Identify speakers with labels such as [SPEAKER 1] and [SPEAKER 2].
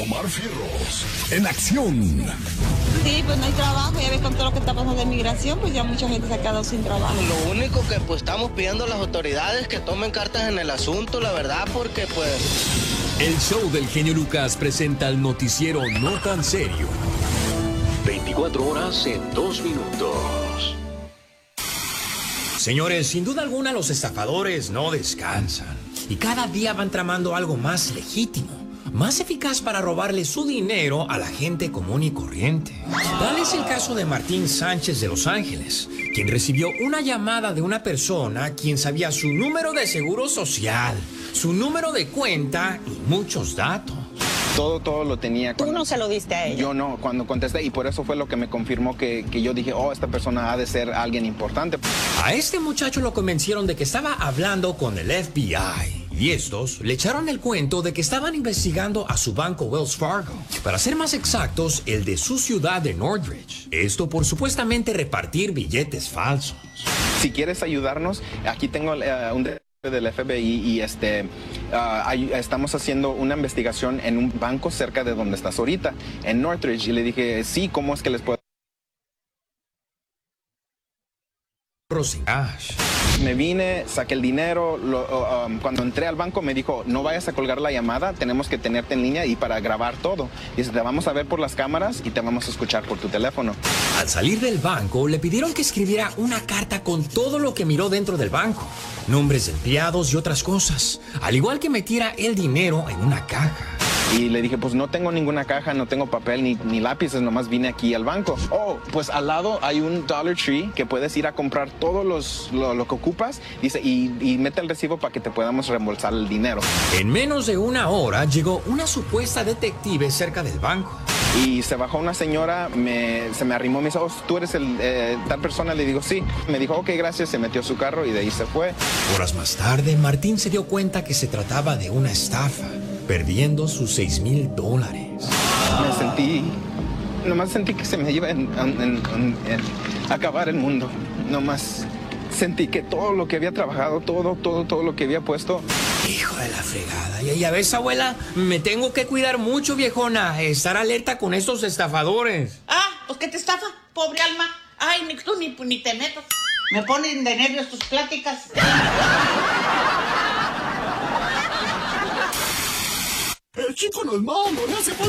[SPEAKER 1] Omar Fierros, en acción.
[SPEAKER 2] Sí, pues no hay trabajo, ya ves con todo lo que está pasando de migración, pues ya mucha gente se ha quedado sin trabajo.
[SPEAKER 3] Lo único que pues estamos pidiendo a las autoridades que tomen cartas en el asunto, la verdad, porque pues...
[SPEAKER 4] El show del genio Lucas presenta el noticiero No Tan Serio.
[SPEAKER 5] 24 horas en 2 minutos.
[SPEAKER 6] Señores, sin duda alguna los estafadores no descansan y cada día van tramando algo más legítimo, más eficaz para robarle su dinero a la gente común y corriente. Tal es el caso de Martín Sánchez de Los Ángeles, quien recibió una llamada de una persona quien sabía su número de seguro social, su número de cuenta y muchos datos.
[SPEAKER 7] Todo lo tenía.
[SPEAKER 2] ¿Tú no se lo diste a ella?
[SPEAKER 7] Yo no, cuando contesté, y por eso fue lo que me confirmó que yo dije, oh, esta persona ha de ser alguien importante.
[SPEAKER 6] A este muchacho lo convencieron de que estaba hablando con el FBI. Y estos le echaron el cuento de que estaban investigando a su banco Wells Fargo. Para ser más exactos, el de su ciudad de Northridge. Esto por supuestamente repartir billetes falsos.
[SPEAKER 7] Si quieres ayudarnos, aquí tengo un del FBI y estamos haciendo una investigación en un banco cerca de donde estás ahorita, en Northridge. Y le dije, sí, ¿cómo es que les puedo? Me vine, saqué el dinero, cuando entré al banco me dijo, no vayas a colgar la llamada, tenemos que tenerte en línea y para grabar todo. Dice, te vamos a ver por las cámaras y te vamos a escuchar por tu teléfono.
[SPEAKER 6] Al salir del banco, le pidieron que escribiera una carta con todo lo que miró dentro del banco, nombres de empleados y otras cosas, al igual que metiera el dinero en una caja.
[SPEAKER 7] Y le dije, pues no tengo ninguna caja, no tengo papel ni lápices, nomás vine aquí al banco. Oh, pues al lado hay un Dollar Tree que puedes ir a comprar todo lo que ocupas. Dice, y mete el recibo para que te podamos reembolsar el dinero.
[SPEAKER 6] En menos de una hora llegó una supuesta detective cerca del banco.
[SPEAKER 7] Y se bajó una señora, se me arrimó, me dice, oh, tú eres tal persona. Le digo, sí. Me dijo, ok, gracias, se metió a su carro y de ahí se fue.
[SPEAKER 6] Horas más tarde, Martín se dio cuenta que se trataba de una estafa, perdiendo sus $6,000.
[SPEAKER 7] Nomás sentí que se me iba a acabar el mundo. Nomás sentí que todo lo que había trabajado, todo lo que había puesto.
[SPEAKER 6] Hijo de la fregada. Y ya ves, abuela, me tengo que cuidar mucho, viejona. Estar alerta con estos estafadores.
[SPEAKER 8] Ah, pues que te estafa, pobre alma. Ay, ni tú ni te metas. Me ponen de nervios tus pláticas.
[SPEAKER 1] El chico no es malo, le hace falta